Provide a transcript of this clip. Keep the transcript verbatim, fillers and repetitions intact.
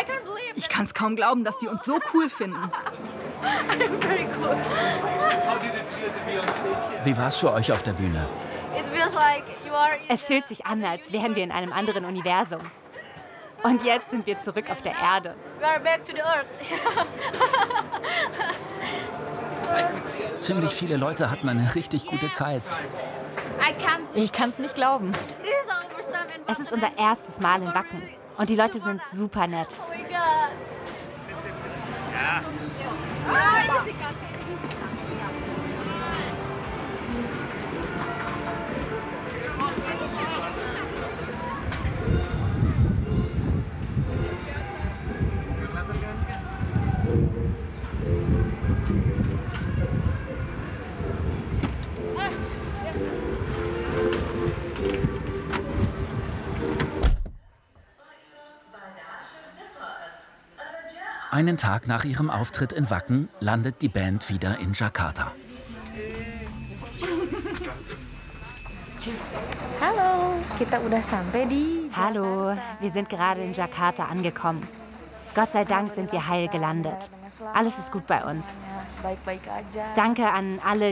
Ich kann es kaum glauben, dass die uns so cool finden. Wie war es für euch auf der Bühne? Es fühlt sich an, als wären wir in einem anderen Universum. Und jetzt sind wir zurück auf der Erde. Ziemlich viele Leute hatten eine richtig gute Zeit. Ich kann es nicht glauben. Es ist unser erstes Mal in Wacken. Und die Leute sind super nett. Einen Tag nach ihrem Auftritt in Wacken landet die Band wieder in Jakarta. Hallo, kita udah sampai di Hallo, wir sind gerade in Jakarta angekommen. Gott sei Dank sind wir heil gelandet. Alles ist gut bei uns. Danke an alle,